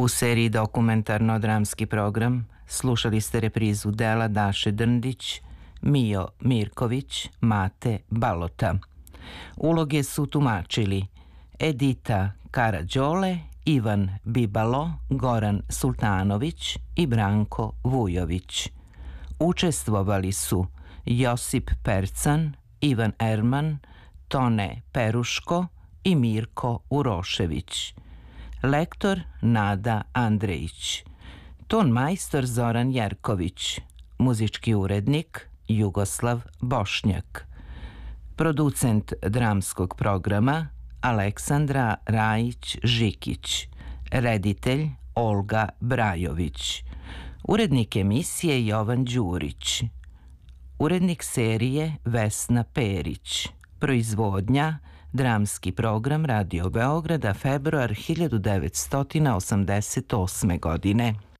U seriji Dokumentarno-dramski program slušali ste reprizu dela Daše Drndić, Mijo Mirković, Mate Balota. Uloge su tumačili Edita Karađole, Ivan Bibalo, Goran Sultanović i Branko Vujović. Učestvovali su Josip Percan, Ivan Erman, Tone Peruško i Mirko Urošević. Lektor Nada Andrejić. Ton majstor Zoran Jerković. Muzički urednik Jugoslav Bošnjak. Producent dramskog programa Aleksandra Rajić-Žikić. Reditelj Olga Brajović. Urednik emisije Jovan Đurić. Urednik serije Vesna Perić. Proizvodnja Dramski program Radio Beograda, februar 1988. godine.